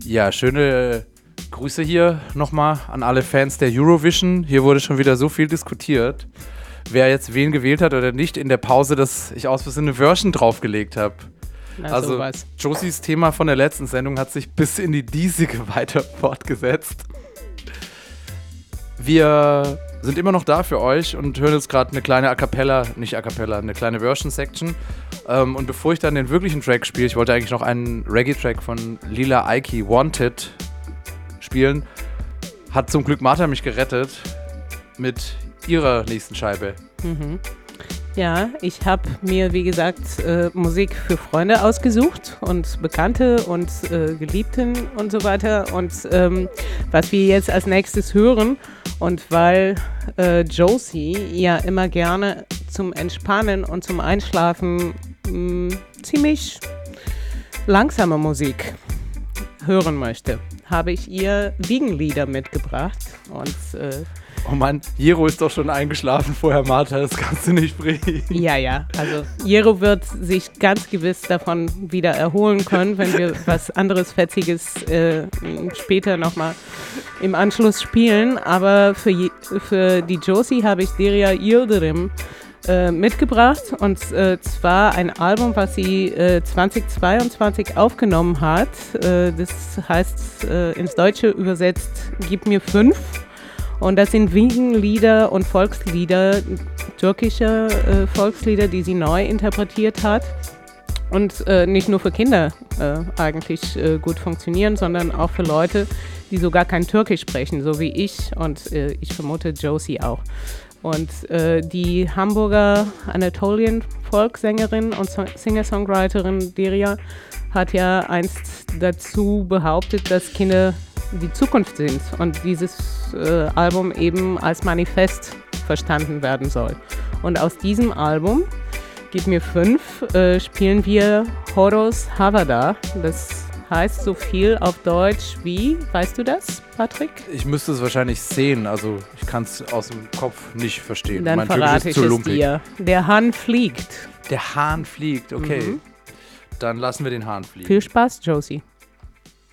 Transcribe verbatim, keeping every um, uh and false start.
Ja, schöne Grüße hier nochmal an alle Fans der Eurovision. Hier wurde schon wieder so viel diskutiert, wer jetzt wen gewählt hat oder nicht in der Pause, dass ich aus Versehen eine Version draufgelegt habe. Also sowas. Josies Thema von der letzten Sendung hat sich bis in die diesige weiter fortgesetzt. Wir sind immer noch da für euch und hören jetzt gerade eine kleine A Cappella, nicht A Cappella, eine kleine Version-Section. Ähm, und bevor ich dann den wirklichen Track spiele, ich wollte eigentlich noch einen Reggae-Track von Lila Ike, Wanted, spielen, hat zum Glück Martha mich gerettet mit ihrer nächsten Scheibe. Mhm. Ja, ich habe mir, wie gesagt, äh, Musik für Freunde ausgesucht und Bekannte und äh, Geliebten und so weiter. Und ähm, was wir jetzt als nächstes hören, und weil äh, Josie ja immer gerne zum Entspannen und zum Einschlafen mh, ziemlich langsame Musik hören möchte, habe ich ihr Wiegenlieder mitgebracht. Und äh, oh Mann, Jero ist doch schon eingeschlafen vorher, Martha, das kannst du nicht bringen. Ja, ja, also Jero wird sich ganz gewiss davon wieder erholen können, wenn wir was anderes Fetziges äh, später nochmal im Anschluss spielen. Aber für, je, für die Josie habe ich Derya Yildirim äh, mitgebracht, und äh, zwar ein Album, was sie äh, zweitausendzweiundzwanzig aufgenommen hat. Äh, das heißt äh, ins Deutsche übersetzt Gib mir fünf. Und das sind Wiegenlieder und Volkslieder, türkische äh, Volkslieder, die sie neu interpretiert hat. Und äh, nicht nur für Kinder äh, eigentlich äh, gut funktionieren, sondern auch für Leute, die so gar kein Türkisch sprechen, so wie ich und äh, ich vermute Josie auch. Und äh, die Hamburger Anatolian-Volkssängerin und so- Singer-Songwriterin Derya hat ja einst dazu behauptet, dass Kinder die Zukunft sind und dieses äh, Album eben als Manifest verstanden werden soll. Und aus diesem Album, Gib mir fünf, äh, spielen wir Horos Havada. Das heißt so viel auf Deutsch wie, weißt du das, Patrick? Ich müsste es wahrscheinlich sehen, also ich kann es aus dem Kopf nicht verstehen. Dann mein verrate Türkisch ich ist zu es lumpig. dir. Der Hahn fliegt. Der Hahn fliegt, okay. Mhm. Dann lassen wir den Hahn fliegen. Viel Spaß, Josie.